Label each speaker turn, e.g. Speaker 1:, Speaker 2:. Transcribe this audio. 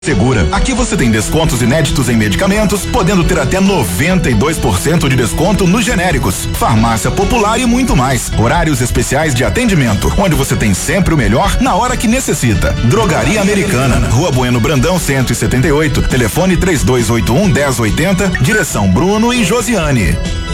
Speaker 1: Segura. Aqui você tem descontos inéditos em medicamentos, podendo ter até 92% de desconto nos genéricos, farmácia popular e muito mais. Horários especiais de atendimento, onde você tem sempre o melhor na hora que necessita. Drogaria Americana, Rua Bueno Brandão 178, telefone 3281 1080, direção Bruno e Josiane.